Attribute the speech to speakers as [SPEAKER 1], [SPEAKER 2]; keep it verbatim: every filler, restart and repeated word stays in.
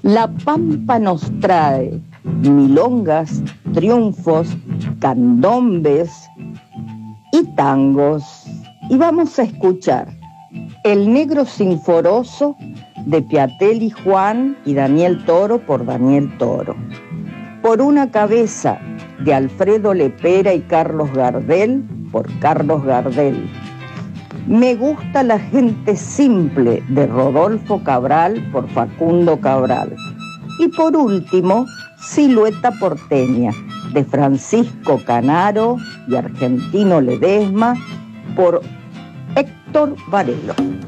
[SPEAKER 1] La Pampa nos trae milongas, triunfos, candombes y tangos. Y vamos a escuchar El Negro Sinforoso de Piatelli Juan y Daniel Toro por Daniel Toro. Por una cabeza de Alfredo Lepera y Carlos Gardel por Carlos Gardel. Me gusta la gente simple de Rodolfo Cabral por Facundo Cabral. Y por último, Silueta porteña de Francisco Canaro y Argentino Ledesma por Héctor Varelo.